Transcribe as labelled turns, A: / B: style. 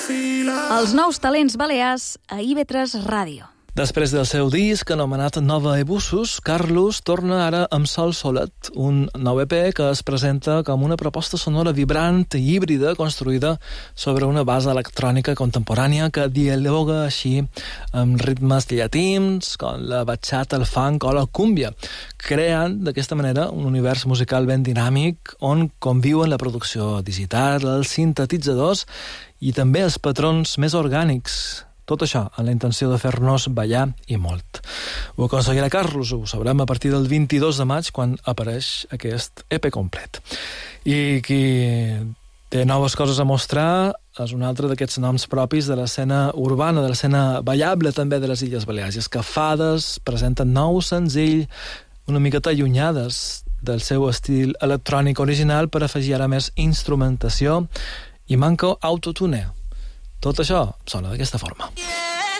A: Els nous talents balears a IB3 Ràdio.
B: Després del seu disc anomenat Nova Ebussus, Carlos torna ara amb Sol Solet, un nou EP que es presenta com una proposta sonora vibrant i híbrida construïda sobre una base electrònica contemporània que dialoga així amb ritmes llatins com la bachata, el funk o la cúmbia, creant d'aquesta manera un univers musical ben dinàmic on conviuen la producció digital, els sintetitzadors i també els patrons més orgànics. Tot això amb la intenció de fer-nos ballar i molt. Ho aconseguirà Carlos, ho sabrem a partir del 22 de maig quan apareix aquest EP complet. I qui té noves coses a mostrar és un altre d'aquests noms propis de l'escena urbana, de l'escena ballable també de les Illes Balears. I és que Fades presenten nou senzill una miqueta allunyades del seu estil electrònic original per afegir ara més instrumentació i manco autotune. Tot això sona d'aquesta forma.